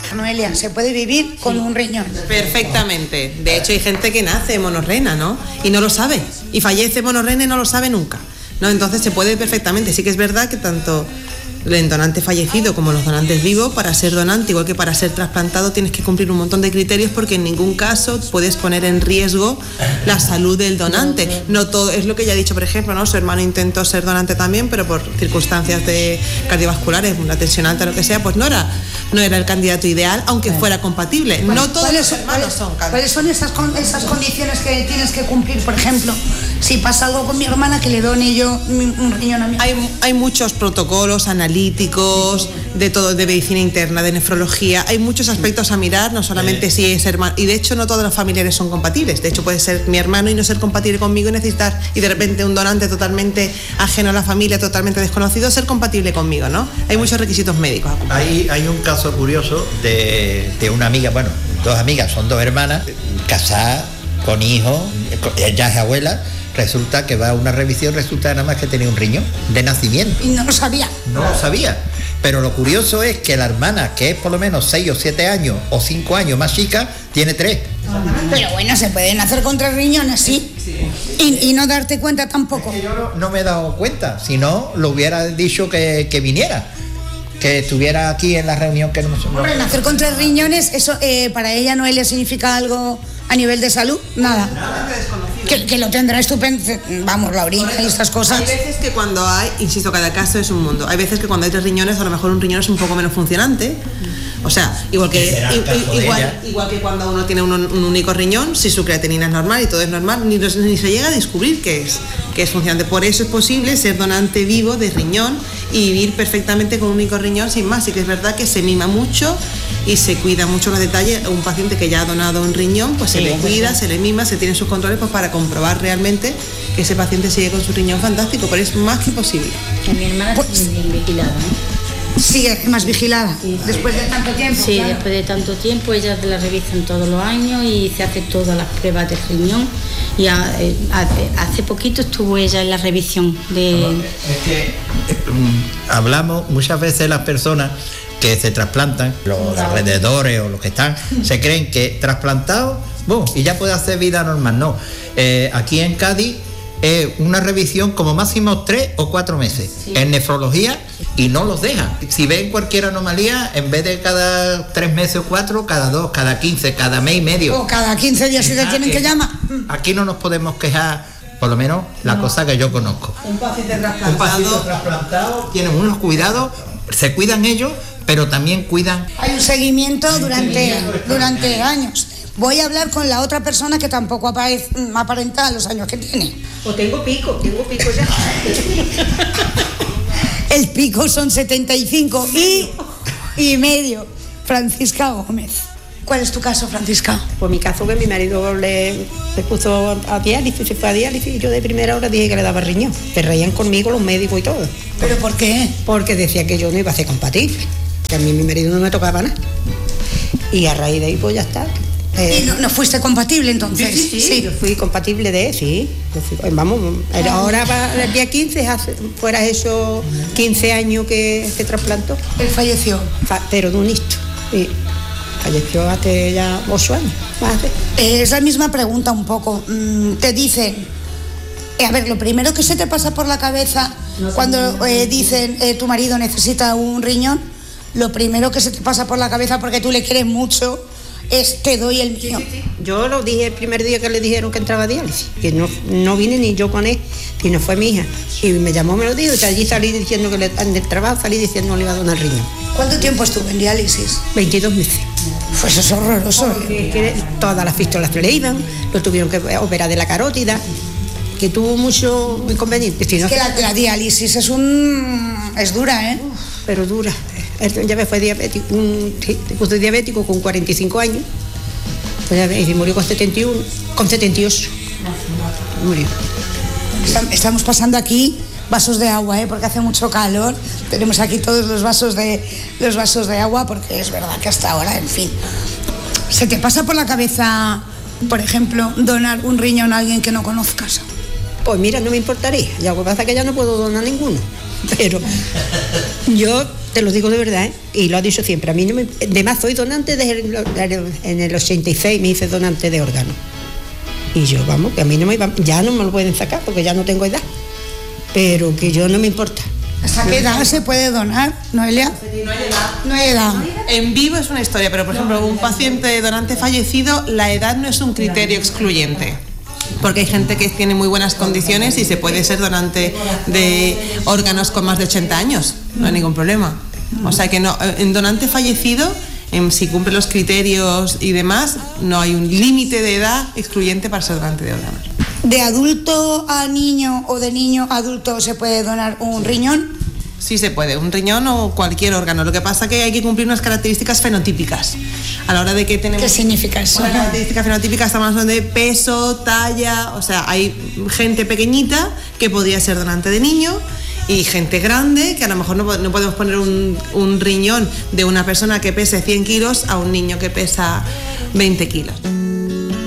Noelia, se puede vivir con un riñón. Perfectamente. De hecho, hay gente que nace monorrena, ¿no? Y no lo sabe. Y fallece monorrena y no lo sabe nunca, ¿no? Entonces se puede perfectamente. Sí que es verdad que tanto el donante fallecido como los donantes vivos, para ser donante, igual que para ser trasplantado, tienes que cumplir un montón de criterios, porque en ningún caso puedes poner en riesgo la salud del donante. No todo, es lo que ya he dicho, por ejemplo, ¿no? Su hermano intentó ser donante también, pero por circunstancias cardiovasculares, una tensión alta, lo que sea, pues no era el candidato ideal, aunque fuera compatible. No todos los hermanos son candidatos. ¿Cuáles son esas condiciones que tienes que cumplir? Por ejemplo, si pasa algo con mi hermana, que le done yo un riñón a mi hermana. Hay muchos protocolos analíticos, de todo, de medicina interna, de nefrología. Hay muchos aspectos a mirar, no solamente si es hermano. Y de hecho no todos los familiares son compatibles. De hecho puede ser mi hermano y no ser compatible conmigo, y de repente un donante totalmente ajeno a la familia, totalmente desconocido, ser compatible conmigo, ¿no? Hay muchos requisitos médicos. Hay un caso curioso de una amiga, bueno, dos amigas, son dos hermanas, casadas, con hijos, ella es abuela. Resulta que va a una revisión, resulta nada más que tenía un riñón de nacimiento. Y no lo sabía. No lo sabía. Pero lo curioso es que la hermana, que es por lo menos 6 o 7 años o 5 años más chica, tiene 3. Pero bueno, se puede nacer con 3 riñones, ¿sí? Y no darte cuenta tampoco. Es que yo no me he dado cuenta, si no, lo hubiera dicho que viniera, que estuviera aquí en la reunión que no. Hombre, nacer con 3 riñones, eso para ella, Noelia, significa algo a nivel de salud, nada. Que lo tendrá estupendo, vamos, la orina y estas cosas. Hay veces que cuando hay, insisto, cada caso es un mundo. Hay veces que cuando hay 3 riñones, a lo mejor un riñón es un poco menos funcionante. O sea, igual que cuando uno tiene un único riñón, si su creatinina es normal y todo es normal, ni se llega a descubrir que es funcionante. Por eso es posible ser donante vivo de riñón y vivir perfectamente con un único riñón sin más. Y que es verdad que se mima mucho y se cuida mucho los detalles. Un paciente que ya ha donado un riñón, pues se le cuida, se le mima, se tiene sus controles, pues para comprobar realmente que ese paciente sigue con su riñón fantástico, pero es más que posible. Mi hermana está bien vigilada, ¿no? Sigue más vigilada, sí, después de tanto tiempo. Sí, claro. Después de tanto tiempo, ellas la revisan todos los años y se hace todas las pruebas de riñón. Y hace poquito estuvo ella en la revisión de... Es que hablamos muchas veces las personas que se trasplantan, los alrededores o los que están, se creen que trasplantado, y ya puede hacer vida normal. No, aquí en Cádiz una revisión como máximo 3 o 4 meses, sí, en nefrología, y no los dejan. Si ven cualquier anomalía, en vez de cada 3 meses o 4, cada 2, cada 15, cada mes y medio. O cada 15 días si te tienen que llamar. Aquí no nos podemos quejar, por lo menos la cosa que yo conozco. Un paciente trasplantado tienen unos cuidados, se cuidan ellos, pero también cuidan. Hay un seguimiento durante años. Voy a hablar con la otra persona que tampoco aparenta los años que tiene. O tengo pico ya. El pico son 75 y medio. Francisca Gómez. ¿Cuál es tu caso, Francisca? Pues mi caso, que mi marido le puso a diálisis, se fue a diálisis, y yo de primera hora dije que le daba riñón. Se reían conmigo los médicos y todo. ¿Pero por qué? Porque decía que yo no iba a ser compatible, que a mí mi marido no me tocaba nada. Y a raíz de ahí pues ya está. ¿Y no fuiste compatible entonces? Sí, yo fui compatible de él, sí. Vamos, ahora el día 15 fuera eso 15 años que se trasplantó. Él falleció. Pero de un hito. Sí. Falleció hace ya 8 años. Es la misma pregunta un poco. Te dicen, a ver, lo primero que se te pasa por la cabeza cuando dicen tu marido necesita un riñón, lo primero que se te pasa por la cabeza, porque tú le quieres mucho, es te doy el mío. Sí. Yo lo dije el primer día que le dijeron que entraba a diálisis, que no vine ni yo con él, sino fue mi hija. Y me llamó, me lo dijo, y allí salí diciendo que del trabajo salí diciendo que le iba a donar el riñón. ¿Cuánto tiempo estuvo en diálisis? 22 meses. Pues eso es horroroso. Porque todas las fístulas se le iban, lo tuvieron que operar de la carótida, que tuvo mucho inconveniente. Si no, es que la diálisis es dura, ¿eh? Pero dura. Ya me fue diabético, fue diabético con 45 años, y murió con 71, con 78. Murió. Estamos pasando aquí vasos de agua, porque hace mucho calor. Tenemos aquí todos los vasos de agua, porque es verdad que hasta ahora, en fin. ¿Se te pasa por la cabeza, por ejemplo, donar un riñón a alguien que no conozcas? Pues mira, no me importaría. Ya lo que pasa es que ya no puedo donar ninguno. Pero yo Te lo digo de verdad, ¿eh? Y lo ha dicho siempre. A mí no me... Además, soy donante en el 86, me hice donante de órganos. Y yo, vamos, que a mí no me iba... Ya no me lo pueden sacar porque ya no tengo edad. Pero que yo no me importa. ¿Hasta qué edad se puede donar, Noelia? No hay edad. En vivo es una historia, pero por ejemplo, un paciente donante fallecido, la edad no es un criterio excluyente. Porque hay gente que tiene muy buenas condiciones y se puede ser donante de órganos con más de 80 años, no hay ningún problema. O sea que no, en donante fallecido, si cumple los criterios y demás, no hay un límite de edad excluyente para ser donante de órganos. ¿De adulto a niño o de niño a adulto se puede donar un riñón? Sí se puede, un riñón o cualquier órgano. Lo que pasa es que hay que cumplir unas características fenotípicas. A la hora de que tenemos... ¿Qué significa eso? Una característica fenotípica, estamos hablando de peso, talla, o sea, hay gente pequeñita que podría ser donante de niño y gente grande que a lo mejor no podemos poner un riñón de una persona que pese 100 kilos a un niño que pesa 20 kilos.